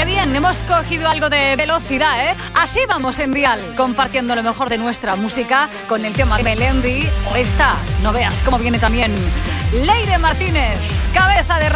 Qué bien, hemos cogido algo de velocidad, ¿eh? Así vamos en Dial, compartiendo lo mejor de nuestra música con el tema de Melendi. O esta, no veas cómo viene también Leire Martínez, cabeza de